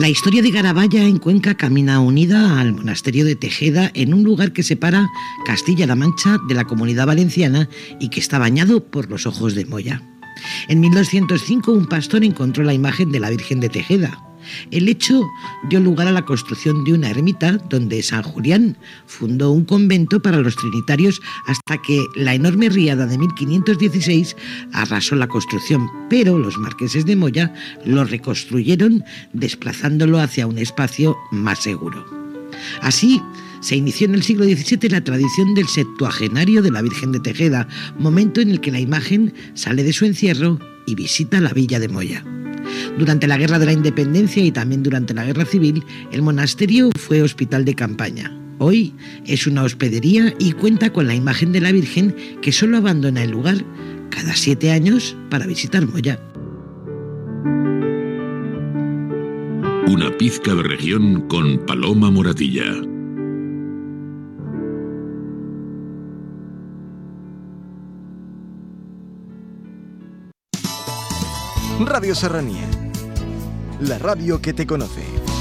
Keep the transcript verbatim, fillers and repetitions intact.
La historia de Garabaya en Cuenca camina unida al monasterio de Tejeda en un lugar que separa Castilla-La Mancha de la Comunidad Valenciana y que está bañado por los ojos de Moya. En mil doscientos cinco un pastor encontró la imagen de la Virgen de Tejeda. El hecho dio lugar a la construcción de una ermita donde San Julián fundó un convento para los trinitarios hasta que la enorme riada de mil quinientos dieciséis arrasó la construcción, pero los marqueses de Moya lo reconstruyeron desplazándolo hacia un espacio más seguro. Así se inició en el siglo diecisiete la tradición del septuagenario de la Virgen de Tejeda, momento en el que la imagen sale de su encierro y visita la villa de Moya. Durante la Guerra de la Independencia y también durante la Guerra Civil, el monasterio fue hospital de campaña. Hoy es una hospedería y cuenta con la imagen de la Virgen, que solo abandona el lugar cada siete años para visitar Moya. Una pizca de región con Paloma Moratilla. Radio Serranía, la radio que te conoce.